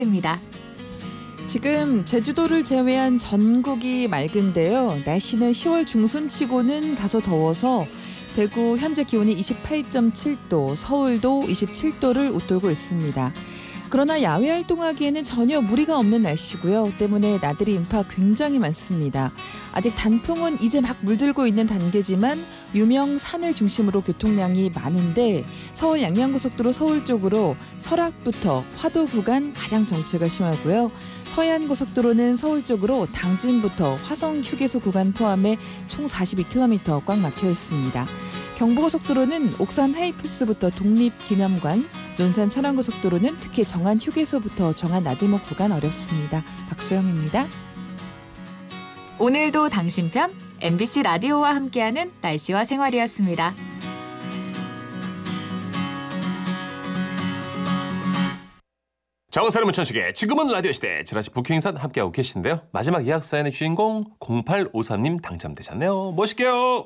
입니다. 지금 제주도를 제외한 전국이 맑은데요. 날씨는 10월 중순치고는 다소 더워서 대구 현재 기온이 28.7도, 서울도 27도를 웃돌고 있습니다. 그러나 야외 활동하기에는 전혀 무리가 없는 날씨고요. 때문에 나들이 인파 굉장히 많습니다. 아직 단풍은 이제 막 물들고 있는 단계지만 유명 산을 중심으로 교통량이 많은데 서울 양양고속도로 서울 쪽으로 설악부터 화도 구간 가장 정체가 심하고요. 서해안고속도로는 서울 쪽으로 당진부터 화성 휴게소 구간 포함해 총 42km 꽉 막혀 있습니다. 경부고속도로는 옥산 하이패스부터 독립기념관, 논산 천안고속도로는 특히 정안 휴게소부터 정안 나들목 구간 어렵습니다. 박소영입니다. 오늘도 당신 편 MBC 라디오와 함께하는 날씨와 생활이었습니다. 정선의 문천식의 지금은 라디오 시대 지라시 부킹산 함께하고 계신데요. 마지막 예약 사연의 주인공 0853님 당첨되셨네요. 모실게요.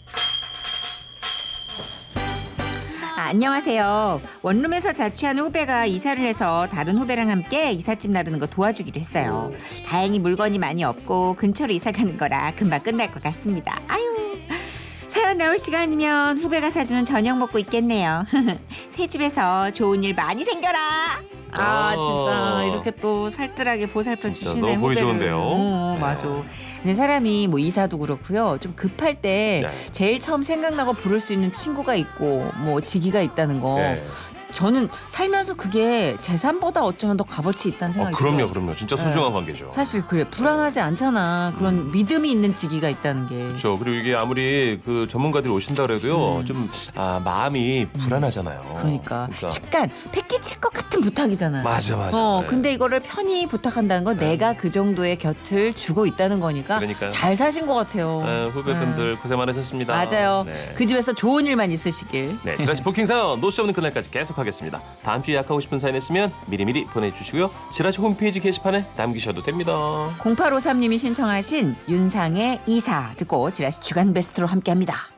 안녕하세요. 원룸에서 자취하는 후배가 이사를 해서 다른 후배랑 함께 이삿짐 나르는 거 도와주기로 했어요. 다행히 물건이 많이 없고 근처로 이사 가는 거라 금방 끝날 것 같습니다. 아유, 사연 나올 시간이면 후배가 사주는 저녁 먹고 있겠네요. 새 집에서 좋은 일 많이 생겨라. 진짜 이렇게 또 살뜰하게 보살펴 주시네. 너무 보기 후배를. 좋은데요. 맞아. 근데 사람이 뭐 이사도 그렇고요. 좀 급할 때 네. 제일 처음 생각나고 부를 수 있는 친구가 있고 뭐 지기가 있다는 거. 네. 저는 살면서 그게 재산보다 어쩌면 더 값어치 있다는 생각이 들어요. 그럼요. 진짜 소중한 관계죠. 사실 그래 불안하지 않잖아. 그런 믿음이 있는 지기가 있다는 게. 그렇죠. 그리고 이게 아무리 그 전문가들이 오신다 그래도요. 좀 마음이 불안하잖아요. 그러니까 약간 패키칠 것 같은 부탁이잖아. 맞아. 네. 근데 이거를 편히 부탁한다는 건 내가 그 정도의 곁을 주고 있다는 거니까 그러니까요. 잘 사신 것 같아요. 후배분들 고생 많으셨습니다. 맞아요. 네. 그 집에서 좋은 일만 있으시길. 네, 지라시 부킹 사연 노쇼 없는 그날까지 계속하겠습니다. 다음 주에 예약하고 싶은 사연 있으면 미리미리 보내주시고요. 지라시 홈페이지 게시판에 남기셔도 됩니다. 0853님이 신청하신 윤상의 이사 듣고 지라시 주간 베스트로 함께합니다.